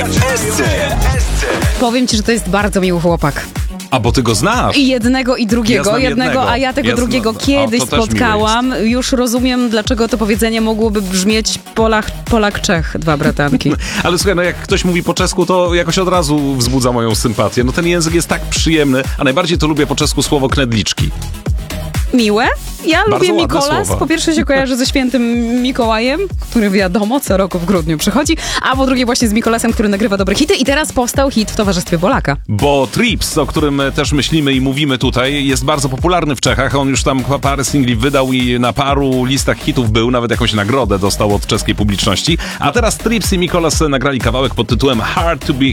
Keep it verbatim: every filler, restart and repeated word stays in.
Powiem ci, że to jest bardzo miły chłopak. A bo ty go znasz? I jednego, i drugiego. Ja znam jednego, jednego. a ja tego Ja znam- drugiego o, kiedyś to też spotkałam. Już rozumiem, dlaczego to powiedzenie mogłoby brzmieć Polak, Polak Czech, dwa bratanki. Ale słuchaj, no jak ktoś mówi po czesku, to jakoś od razu wzbudza moją sympatię. No ten język jest tak przyjemny, a najbardziej to lubię po czesku słowo knedliczki. Miłe. Ja Bardzo lubię ładne Mikolas. słowa. Po pierwsze się kojarzy ze świętym Mikołajem, który wiadomo co roku w grudniu przychodzi, a po drugie właśnie z Mikolasem, który nagrywa dobre hity i teraz powstał hit w towarzystwie Polaka. Bo Trips, o którym też myślimy i mówimy tutaj, jest bardzo popularny w Czechach. On już tam parę singli wydał i na paru listach hitów był, nawet jakąś nagrodę dostał od czeskiej publiczności. A teraz Trips i Mikolas nagrali kawałek pod tytułem Hard to be